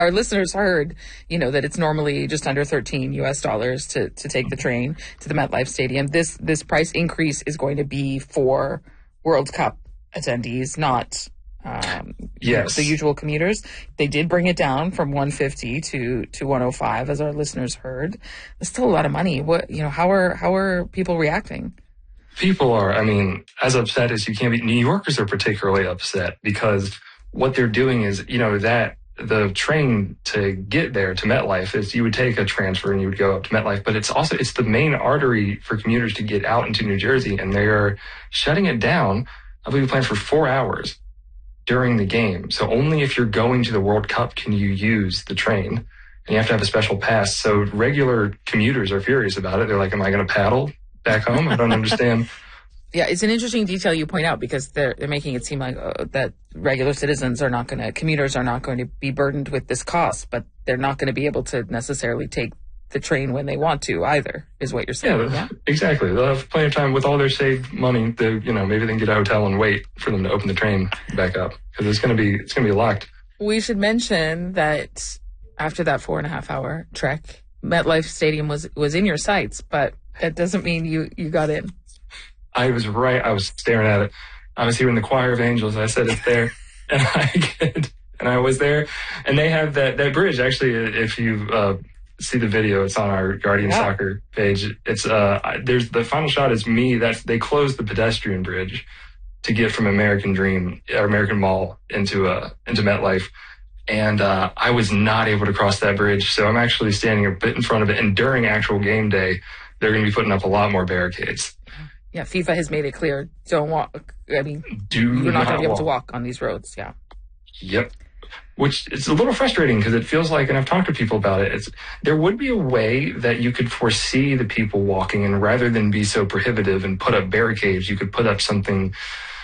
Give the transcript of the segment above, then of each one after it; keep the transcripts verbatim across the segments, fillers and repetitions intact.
Our listeners heard, you know, that it's normally just under thirteen U S dollars to, to take the train to the MetLife Stadium. This this price increase is going to be for World Cup attendees, not um, yes. the usual commuters. They did bring it down from one fifty to to one oh five, as our listeners heard. It's still a lot of money. What you know? How are how are people reacting? People are, I mean, as upset as you can be. New Yorkers are particularly upset because what they're doing is, you know, that the train to get there to MetLife is you would take a transfer and you would go up to MetLife, but it's also, it's the main artery for commuters to get out into New Jersey, and they are shutting it down. I believe planned for four hours during the game. So only if you're going to the World Cup can you use the train, and you have to have a special pass. So regular commuters are furious about it. They're like, am I going to paddle back home? I don't understand. Yeah, it's an interesting detail you point out, because they're, they're making it seem like uh, that regular citizens are not going to, commuters are not going to be burdened with this cost, but they're not going to be able to necessarily take the train when they want to either, is what you're saying. Yeah, yeah? Exactly. They'll have plenty of time with all their saved money. They, you know, maybe they can get a hotel and wait for them to open the train back up, because it's going to be, it's going to be locked. We should mention that after that four and a half hour trek, MetLife Stadium was, was in your sights, but that doesn't mean you, you got in. I was right. I was staring at it. I was hearing the choir of angels. I said it's there, and I get, and I was there. And they have that that bridge. Actually, if you uh, see the video, it's on our Guardian yeah. Soccer page. It's uh, there's the final shot is me. That's they closed the pedestrian bridge to get from American Dream or American Mall into uh into MetLife. And uh, I was not able to cross that bridge, so I'm actually standing a bit in front of it. And during actual game day, they're going to be putting up a lot more barricades. Yeah, FIFA has made it clear, don't walk. I mean, Do you're not, not going to be able walk. to walk on these roads, yeah. Yep. Which is a little frustrating, because it feels like, and I've talked to people about it, it's there would be a way that you could foresee the people walking, and rather than be so prohibitive and put up barricades, you could put up something.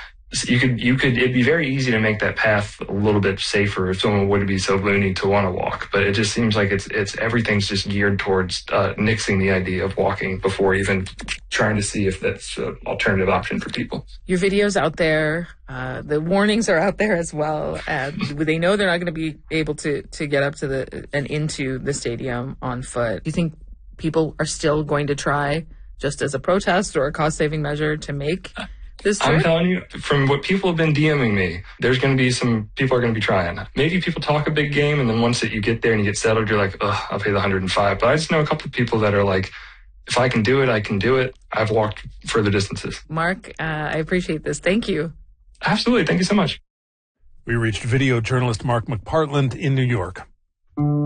You could, you could, it'd be very easy to make that path a little bit safer if someone would be so loony to want to walk. But it just seems like it's, it's, everything's just geared towards, uh, nixing the idea of walking before even trying to see if that's an alternative option for people. Your video's out there. Uh, the warnings are out there as well. And they know they're not going to be able to, to get up to the, and into the stadium on foot. Do you think people are still going to try, just as a protest or a cost saving measure, to make this trip? I'm telling you, from what people have been DMing me, there's going to be some people are going to be trying. Maybe people talk a big game, and then once that you get there and you get settled, you're like, ugh, I'll pay the one hundred five. But I just know a couple of people that are like, if I can do it, I can do it. I've walked further distances. Mark, uh, I appreciate this. Thank you. Absolutely. Thank you so much. We reached video journalist Mark McPartland in New York.